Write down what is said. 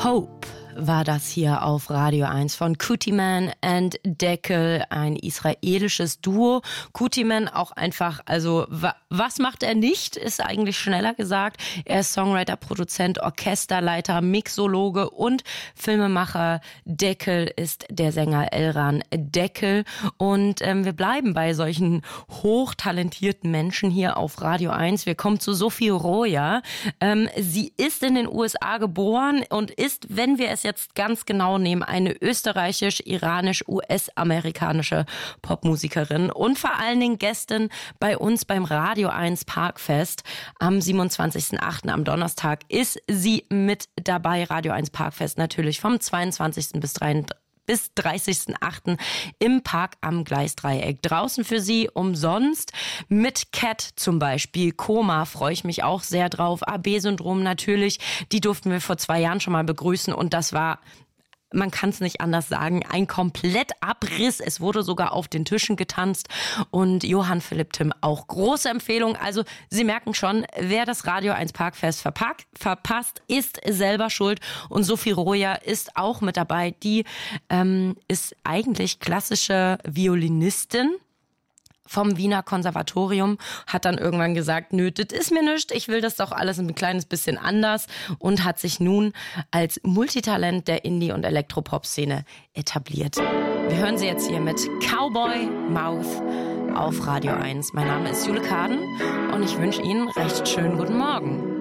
Hope war das hier auf Radio 1 von Kutiman and Deckel, ein israelisches Duo. Kutiman auch einfach, also was macht er nicht, ist eigentlich schneller gesagt. Er ist Songwriter, Produzent, Orchesterleiter, Mixologe und Filmemacher. Deckel ist der Sänger Elran Deckel. Und wir bleiben bei solchen hochtalentierten Menschen hier auf Radio 1. Wir kommen zu Sophie Roya. Sie ist in den USA geboren und ist, wenn wir es jetzt ganz genau nehmen, eine österreichisch-iranisch-US-amerikanische Popmusikerin und vor allen Dingen Gästin bei uns beim Radio 1 Parkfest. Am 27.08. am Donnerstag ist sie mit dabei. Radio 1 Parkfest natürlich vom 22. bis 30.08. im Park am Gleisdreieck. Draußen für Sie umsonst mit Cat zum Beispiel. Koma freue ich mich auch sehr drauf. AB-Syndrom natürlich. Die durften wir vor 2 Jahren schon mal begrüßen und das war, man kann es nicht anders sagen, ein Komplettabriss. Es wurde sogar auf den Tischen getanzt und Johann Philipp Timm auch. Große Empfehlung. Also Sie merken schon, wer das Radio 1 Parkfest verpasst, ist selber schuld. Und Sophie Roya ist auch mit dabei. Die ist eigentlich klassische Violinistin vom Wiener Konservatorium, hat dann irgendwann gesagt, nö, das ist mir nichts, ich will das doch alles ein kleines bisschen anders und hat sich nun als Multitalent der Indie- und Elektropop-Szene etabliert. Wir hören sie jetzt hier mit Cowboy Mouth auf Radio 1. Mein Name ist Jule Kaden und ich wünsche Ihnen recht schönen guten Morgen.